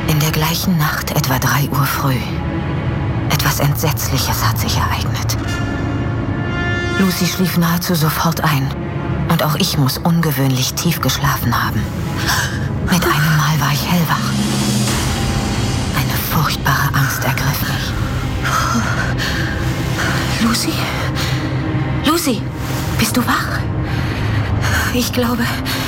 In der gleichen Nacht, etwa 3 Uhr früh, etwas Entsetzliches hat sich ereignet. Lucy schlief nahezu sofort ein. Und auch ich muss ungewöhnlich tief geschlafen haben. Mit einem Mal war ich hellwach. Eine furchtbare Angst ergriff mich. Lucy? Lucy, bist du wach? Ich glaube,